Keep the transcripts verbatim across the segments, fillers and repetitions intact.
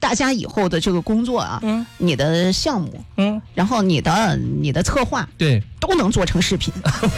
大家以后的这个工作啊， 嗯， 你的项目， 嗯， 然后你的你的策划， 对， 都能做成视频。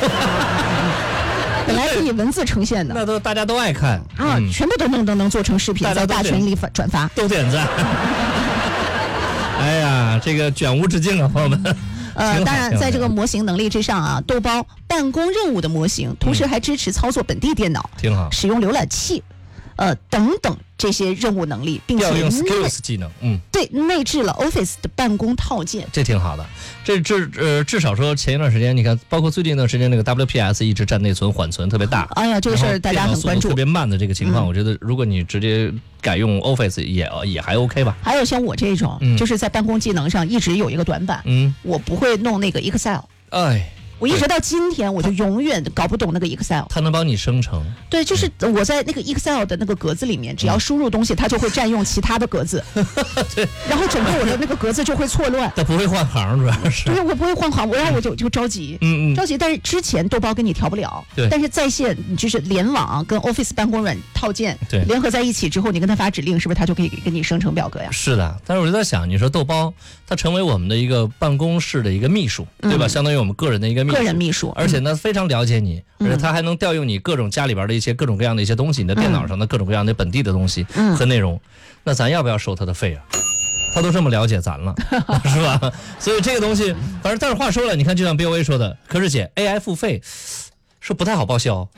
本来可以文字呈现的， 那都大家都爱看啊，嗯、全部都能能能做成视频，在大群里发转发， 都点赞。哎呀，这个卷无止境啊，朋友们。 呃，当然，在这个模型能力之上啊，豆包办公任务的模型，同时还支持操作本地电脑， 挺好， 使用浏览器，呃等等这些任务能力，并且要用 skills 技能，嗯， 对，内置了 Office 的办公套件， 这挺好的。这至呃至少说前一段时间，你看，包括最近一段时间那个 W P S 一直占内存缓存特别大， 哎呀，这个事儿大家很关注， 特别慢的这个情况，嗯、我觉得如果你直接改用 Office 也也还 OK 吧。 还有像我这种，嗯、就是在办公技能上一直有一个短板，嗯，我不会弄那个 Excel， 哎。我一直到今天，我就永远搞不懂那个 Excel。 它能帮你生成。 对，就是我在那个 Excel 的那个格子里面，只要输入东西，它就会占用其他的格子。对。然后整个我的那个格子就会错乱。 它不会换行，主要是。 对，我不会换行，然后我就就着急。嗯嗯。着急，但是之前豆包跟你调不了。对。但是在线就是联网跟 Office 办公软套件对联合在一起之后，你跟他发指令，是不是他就可以给你生成表格呀？ 是的，但是我就在想，你说豆包它成为我们的一个办公室的一个秘书，对吧？嗯、相当于我们个人的一个秘书。 个人秘书。 而且呢，非常了解你，而且他还能调用你各种家里边的一些各种各样的一些东西，你的电脑上的各种各样的本地的东西和内容。那咱要不要收他的费啊？他都这么了解咱了，是吧？所以这个东西，反正但是话说了，你看，就像 B O A 说的，可是姐 A I 付费是不太好报销。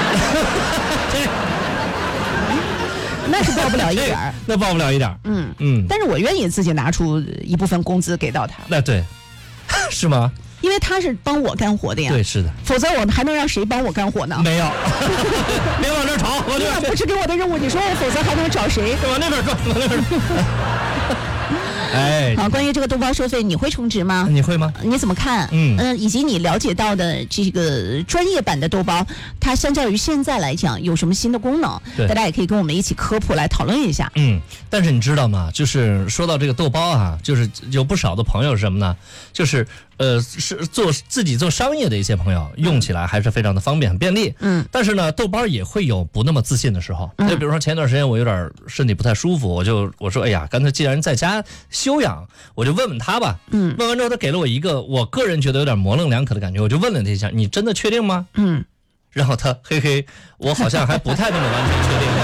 那是报不了一点儿， 那报不了一点儿。 嗯嗯，但是我愿意自己拿出一部分工资给到他。 那对，是吗？ 因为他是帮我干活的呀， 对，是的， 否则我还能让谁帮我干活呢？ 没有，别往这吵，我这不是给我的任务，你说我否则还能找谁？ 往那边转，往那边转。哎， 好，关于这个豆包收费，你会充值吗？ 你会吗？ 你怎么看？嗯嗯、呃，以及你了解到的这个专业版的豆包，它相较于现在来讲有什么新的功能？大家也可以跟我们一起科普来讨论一下。 嗯，但是你知道吗？就是说到这个豆包啊，就是有不少的朋友是什么呢？就是呃，是做自己做商业的一些朋友用起来还是非常的方便，很便利。嗯，但是呢，豆包也会有不那么自信的时候。就比如说前段时间我有点身体不太舒服，我就我说，哎呀，干脆既然在家休养，我就问问他吧。嗯，问完之后，他给了我一个我个人觉得有点模棱两可的感觉，我就问了他一下，你真的确定吗？嗯，然后他嘿嘿，我好像还不太那么完全确定。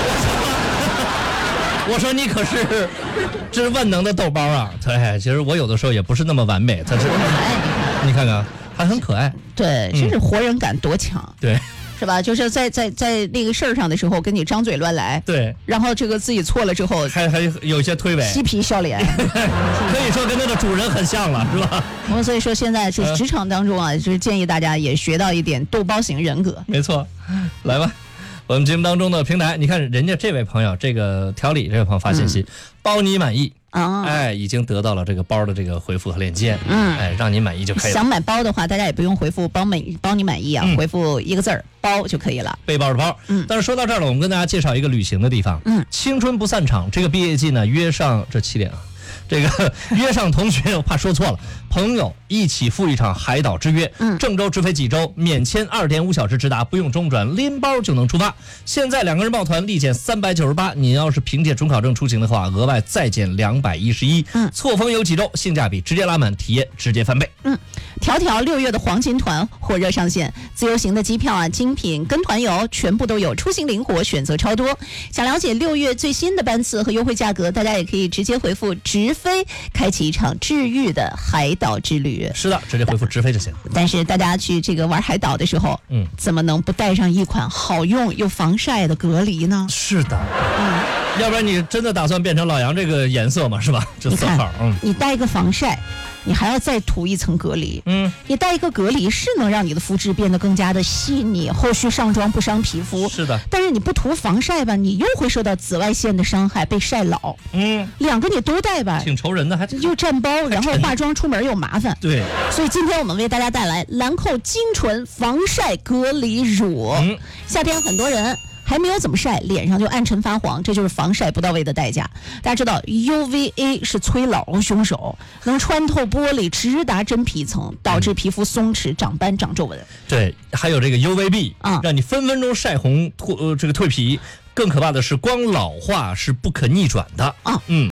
我说你可是这是万能的豆包啊！对，其实我有的时候也不是那么完美，他是你看看还很可爱。 对，真是活人感多强。 嗯、对。 是吧？就是在在在那个事儿上的时候，跟你张嘴乱来， 对， 然后这个自己错了之后， 还还有一些推诿， 嬉皮笑脸， 可以说跟那个主人很像了，是吧？ 我们所以说现在就是职场当中啊，就是建议大家也学到一点豆包型人格。 没错，来吧，我们节目当中的平台，你看人家这位朋友，这个调理这位朋友发信息，嗯、包你满意。啊，哎，已经得到了这个包的这个回复和链接，嗯，哎，让你满意就可以了。 想买包的话，大家也不用回复包美包你满意啊，嗯、回复一个字儿包就可以了。 背包的包，嗯。但是说到这儿了，我们跟大家介绍一个旅行的地方，嗯，青春不散场。这个毕业季呢，约上这七点啊，这个约上同学，我怕说错了，朋友一起赴一场海岛之约。嗯，郑州直飞济州，免签二点五小时直达，不用中转，拎包就能出发。现在两个人抱团立减三百九十八，你要是凭借准考证出行的话，额外再减两百一十一。嗯，错峰游济州，性价比直接拉满，体验直接翻倍。 嗯，条条六月的黄金团火热上线，自由行的机票啊、精品跟团游全部都有，出行灵活，选择超多。想了解六月最新的班次和优惠价格，大家也可以直接回复直飞，开启一场治愈的海岛之旅。 是的，直接回复直飞就行。 但是大家去这个玩海岛的时候，嗯，怎么能不带上一款好用又防晒的隔离呢？ 是的，嗯，要不然你真的打算变成老杨这个颜色吗？是吧？这色号，嗯， 你带一个防晒，你还要再涂一层隔离，嗯，你带一个隔离是能让你的肤质变得更加的细腻，后续上妆不伤皮肤。 是的， 但是你不涂防晒吧，你又会受到紫外线的伤害，被晒老。嗯，两个你都带吧， 挺愁人的，还又占包，然后化妆出门又麻烦。 对， 所以今天我们为大家带来兰蔻精纯防晒隔离乳。嗯，夏天很多人还没有怎么晒，脸上就暗沉发黄，这就是防晒不到位的代价。大家知道 U V A 是催老凶手，能穿透玻璃，直达真皮层，导致皮肤松弛、长斑、长皱纹。 对，还有这个 U V B 啊，让你分分钟晒红、脱呃这个蜕皮。更可怕的是，光老化是不可逆转的啊！嗯，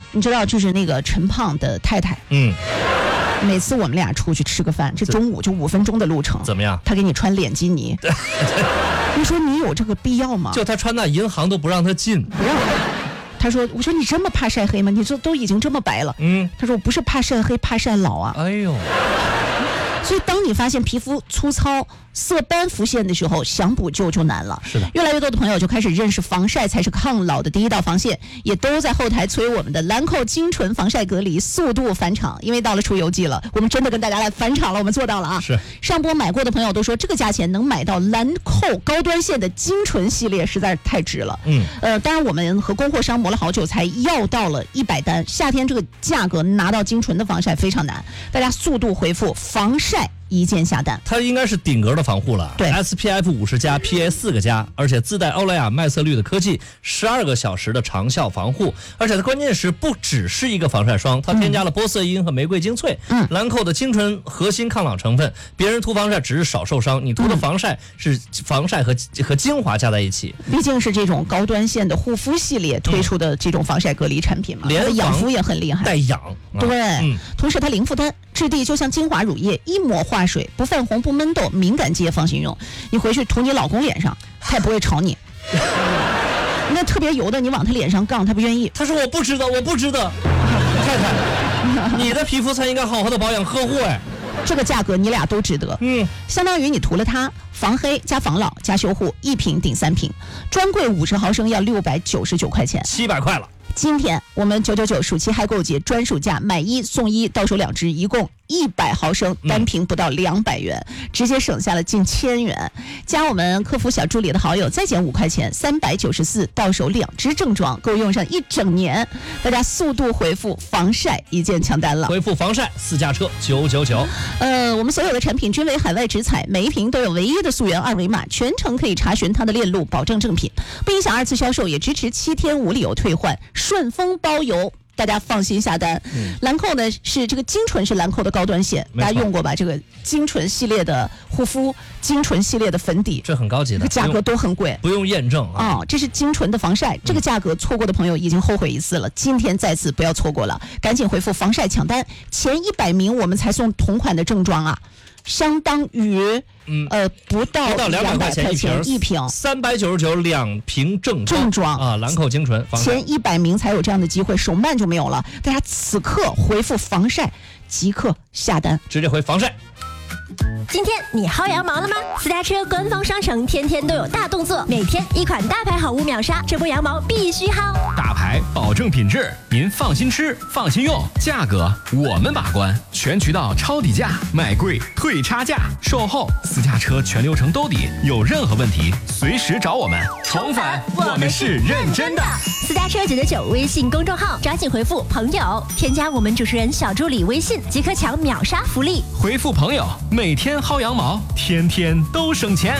你知道，就是那个陈胖的太太， 嗯， 每次我们俩出去吃个饭，这中午就五分钟的路程， 怎么样？ 他给你穿脸基尼，你说你有这个必要吗？ 就他穿那银行都不让他进， 不让。他说：“我说你这么怕晒黑吗？你这都已经这么白了。”嗯，他说：“我不是怕晒黑，怕晒老啊。” 哎呦。 所以，当你发现皮肤粗糙、色斑浮现的时候，想补救就难了。 是的， 越来越多的朋友就开始认识防晒才是抗老的第一道防线，也都在后台催我们的兰蔻精纯防晒隔离速度返场。因为到了出游季了，我们真的跟大家来返场了，我们做到了啊！ 是上播买过的朋友都说，这个价钱能买到兰蔻高端线的精纯系列，实在是太值了。嗯，呃，当然我们和供货商磨了好久，才要到了一百单。夏天这个价格拿到精纯的防晒非常难，大家速度回复防晒。一键下单， 它应该是顶格的防护了。 对 ，S P F 五十加 P A 四个加，而且自带欧莱雅麦色绿的科技，十二个小时的长效防护。而且它关键是不只是一个防晒霜，它添加了玻色因和玫瑰精粹，嗯，兰蔻的精纯核心抗老成分。别人涂防晒只是少受伤，你涂的防晒是防晒和和精华加在一起。 毕竟是这种高端线的护肤系列推出的这种防晒隔离产品嘛，它的养肤也很厉害， 带氧。 对， 嗯， 同时它零负担，质地就像精华乳液，一抹化水，不泛红不闷痘，敏感肌也放心用。你回去涂你老公脸上，他也不会吵你。那特别油的，你往他脸上杠，他不愿意。 他说我不值得，我不值得。太太，你的皮肤才应该好好的保养呵护哎。 这个价格你俩都值得，嗯，相当于你涂了它，防黑加防老加修护，一瓶顶三瓶，专柜五十毫升要六百九十九块钱， 七百块了。 今天我们九九九暑期嗨购节专属价，买一送一，到手两支，一共一百毫升，单瓶不到两百元，嗯，直接省下了近千元。加我们客服小助理的好友，再减五块钱，三百九十四，到手两支正装，够用上一整年。大家速度回复防晒一键抢单了， 回复防晒私家车九九九。 呃，我们所有的产品均为海外直采，每一瓶都有唯一的溯源二维码，全程可以查询它的链路，保证正品，不影响二次销售，也支持七天无理由退换。顺丰包邮，大家放心下单。嗯，兰蔻呢是这个精纯是兰蔻的高端线，大家用过吧？这个精纯系列的护肤，精纯系列的粉底， 这很高级的， 价格都很贵， 不用验证啊。 哦，这是精纯的防晒，这个价格错过的朋友已经后悔一次了，今天再次不要错过了，赶紧回复防晒抢单，前一百名我们才送同款的正装啊。相当于，嗯，呃，不到两百块钱一瓶， 一瓶三百九十九两瓶正装正装啊，兰蔻精纯防晒， 前一百名才有这样的机会，手慢就没有了。大家此刻回复防晒，即刻下单， 直接回防晒。 今天你薅羊毛了吗？私家车官方商城天天都有大动作，每天一款大牌好物秒杀，这波羊毛必须薅。 大牌保证品质，您放心吃，放心用，价格我们把关，全渠道抄底价，卖贵退差价，售后私家车全流程兜底，有任何问题随时找我们。重返，我们是认真的。 私家车九九九微信公众号，抓紧回复朋友，添加我们主持人小助理微信，即可抢秒杀福利。 回复朋友，每天薅羊毛，天天都省钱。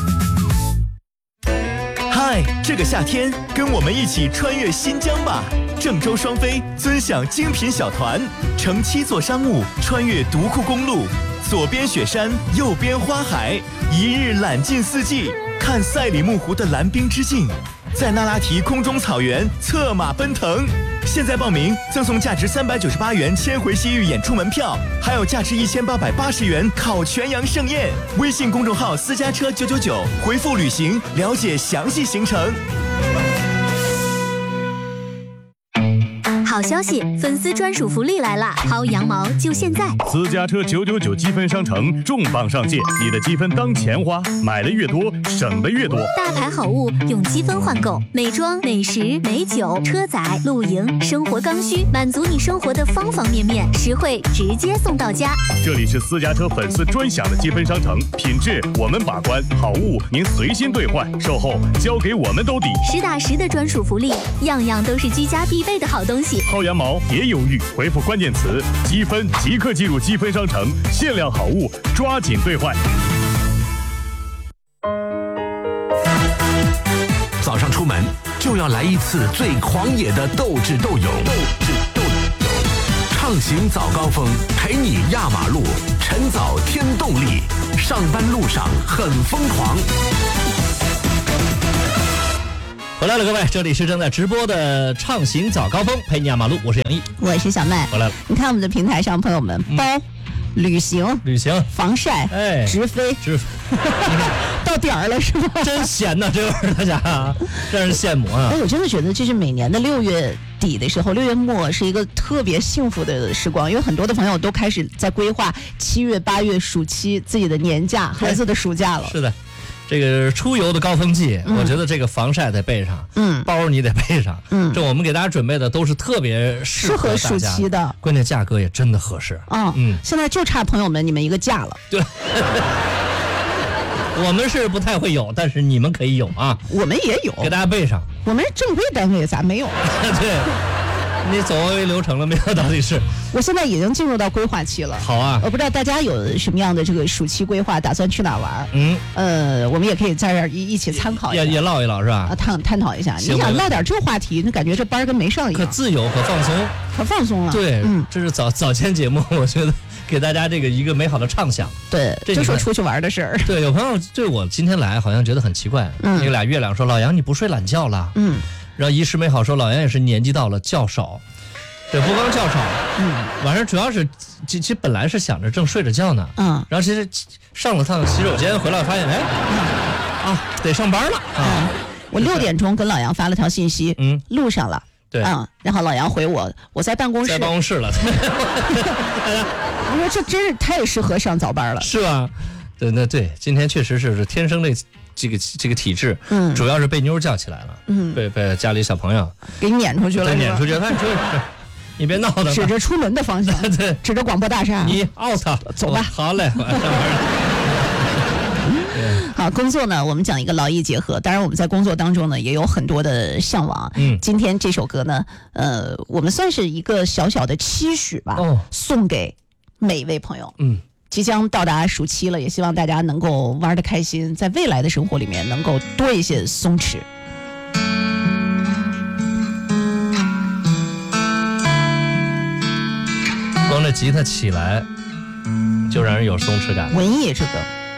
嗨，这个夏天跟我们一起穿越新疆吧！郑州双飞尊享精品小团，乘七座商务穿越独库公路，左边雪山，右边花海，一日览尽四季，看赛里木湖的蓝冰之境，在那拉提空中草原策马奔腾。现在报名赠送价值三百九十八元千回西域演出门票，还有价值一千八百八十元烤全羊盛宴。微信公众号私家车九九九，回复旅行了解详细行程。 好消息，粉丝专属福利来啦！薅羊毛就现在！ 私家车九九九积分商城重磅上线，你的积分当钱花，买的越多，省的越多。 大牌好物用积分换购，美妆、美食、美酒、车载、露营、生活刚需，满足你生活的方方面面，实惠直接送到家。 这里是私家车粉丝专享的积分商城，品质我们把关，好物您随心兑换，售后交给我们兜底， 实打实的专属福利，样样都是居家必备的好东西。 薅羊毛别犹豫，回复关键词积分即刻进入积分商城，限量好物抓紧兑换。 早上出门就要来一次最狂野的斗智斗勇，斗智斗勇，畅行早高峰，陪你压马路，晨早添动力，上班路上很疯狂。 回来了，各位，这里是正在直播的畅行早高峰，陪你压马路，我是杨毅， 我是小麦。 回来了， 你看我们的平台上，朋友们，包、嗯、旅行、 旅行、 防晒、 哎， 直飞、 直飞， 到点儿了是吧？ 真闲呐，这会儿大家让人羡慕啊！ 哎，我真的觉得这是每年的六月底的时候，六月末是一个特别幸福的时光，因为很多的朋友都开始在规划七月、八月暑期自己的年假、孩子的暑假了。 是的。这个出游的高峰季、嗯，我觉得这个防晒得备上，嗯，包你得备上，嗯，这我们给大家准备的都是特别适合暑期的， 关键价格也真的合适， 嗯嗯，现在就差朋友们你们一个价了， 对，我们是不太会有，但是你们可以有啊， 我们也有， 给大家备上， 我们是正规单位，咋没有？ 对。你走完流程了没有？到底是？ 我现在已经进入到规划期了。 好啊， 我不知道大家有什么样的这个暑期规划，打算去哪玩？嗯，呃，我们也可以在这儿一一起参考一下， 也也唠一唠是吧？ 啊，探探讨一下。你想唠点这话题，那感觉这班跟没上一样。 可自由，可放松， 可放松了。 对，嗯，这是早早间节目，我觉得给大家这个一个美好的畅想。 对，就说出去玩的事儿。 对，有朋友对我今天来好像觉得很奇怪，嗯，那俩月亮说老杨你不睡懒觉了，嗯，然后一时美好说老杨也是年纪到了觉少。对，不光较少，嗯，晚上主要是，其其实本来是想着正睡着觉呢，嗯，然后其实上了趟洗手间回来发现，哎，啊，得上班了啊！ 嗯、我六点钟跟老杨发了条信息，嗯，路上了， 对， 嗯，然后老杨回我，我在办公室， 在办公室了。 我说这真是太适合上早班了， 是吧？对，那对，今天确实是天生的。这个这个体质，嗯，主要是被妞叫起来了，嗯，被被家里小朋友给撵出去了， 撵出去了，你说。你别闹了， 指着出门的方向， 对， 指着广播大厦， 你 out， 走吧。 好嘞， 好，工作呢，我们讲一个劳逸结合。当然，我们在工作当中呢，也有很多的向往。嗯，今天这首歌呢，呃，我们算是一个小小的期许吧，哦，送给每一位朋友。嗯，即将到达暑期了，也希望大家能够玩得开心，在未来的生活里面能够多一些松弛。 光这吉他起来就让人有松弛感。 文艺这个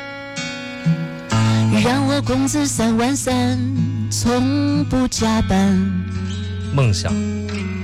让我工资三万三，从不加班。 梦想